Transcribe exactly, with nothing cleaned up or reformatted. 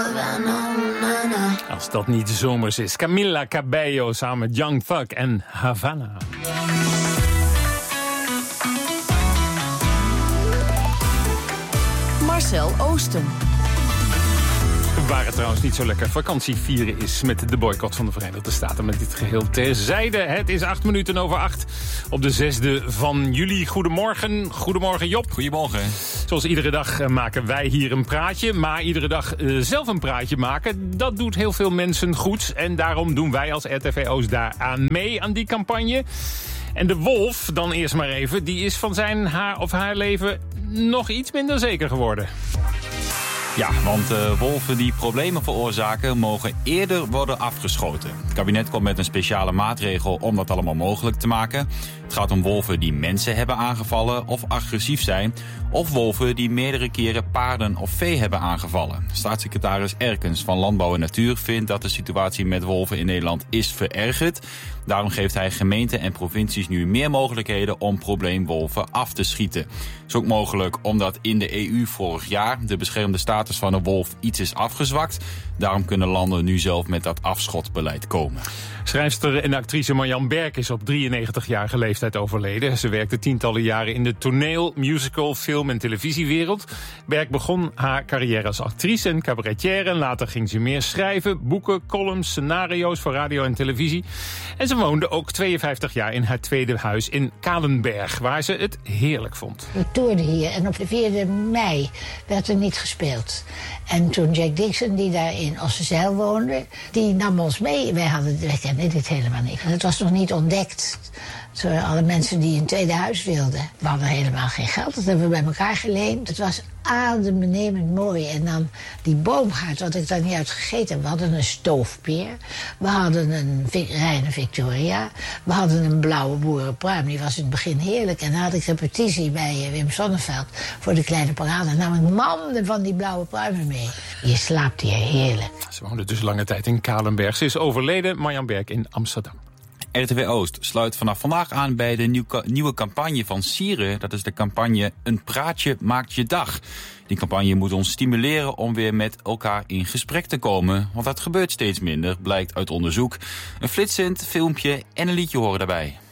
Als dat niet zomers is. Camila Cabello samen met Young Thug en Havana. Marcel Oosten. Waar het trouwens niet zo lekker vakantie vieren is met de boycott van de Verenigde Staten. Met dit geheel terzijde. Het is acht minuten over acht op de zesde van juli. Goedemorgen. Goedemorgen Job. Goedemorgen. Zoals iedere dag maken wij hier een praatje. Maar iedere dag uh, zelf een praatje maken, dat doet heel veel mensen goed. En daarom doen wij als R T V Oost daaraan mee aan die campagne. En de wolf, dan eerst maar even, die is van zijn haar of haar leven nog iets minder zeker geworden. Ja, want uh, wolven die problemen veroorzaken mogen eerder worden afgeschoten. Het kabinet komt met een speciale maatregel om dat allemaal mogelijk te maken. Het gaat om wolven die mensen hebben aangevallen of agressief zijn. Of wolven die meerdere keren paarden of vee hebben aangevallen. Staatssecretaris Erkens van Landbouw en Natuur vindt dat de situatie met wolven in Nederland is verergerd. Daarom geeft hij gemeenten en provincies nu meer mogelijkheden om probleemwolven af te schieten. Het is ook mogelijk omdat in de E U vorig jaar de beschermde status van een wolf iets is afgezwakt. Daarom kunnen landen nu zelf met dat afschotbeleid komen. Schrijfster en actrice Marjan Berk is op drieënnegentigjarige leeftijd overleden. Ze werkte tientallen jaren in de toneel, musical, film- en televisiewereld. Berk begon haar carrière als actrice en cabaretière. En later ging ze meer schrijven, boeken, columns, scenario's voor radio en televisie. En ze woonde ook tweeënvijftig jaar in haar tweede huis in Kalenberg, waar ze het heerlijk vond. We toerden hier en op de vierde mei werd er niet gespeeld. En toen Jack Dixon, die daar in Ossenzeil woonde, die nam ons mee. Wij hadden wij kenden dit helemaal niet. En het was nog niet ontdekt. Zo, alle mensen die een tweede huis wilden. We hadden helemaal geen geld, dat hebben we bij elkaar geleend. Het was adembenemend mooi. En dan die boomgaard, wat ik daar niet uit gegeten heb. We hadden een stoofpeer. We hadden een reine Victoria. We hadden een blauwe boerenpruim. Die was in het begin heerlijk. En dan had ik repetitie bij Wim Sonneveld voor de kleine parade. En nam ik manden van die blauwe pruimen mee. Je slaapt hier heerlijk. Ze woonde dus lange tijd in Kalenberg. Ze is overleden, Marjan Berk in Amsterdam. R T W Oost sluit vanaf vandaag aan bij de nieuw, nieuwe campagne van Sieren. Dat is de campagne Een praatje maakt je dag. Die campagne moet ons stimuleren om weer met elkaar in gesprek te komen. Want dat gebeurt steeds minder, blijkt uit onderzoek. Een flitsend filmpje en een liedje horen daarbij.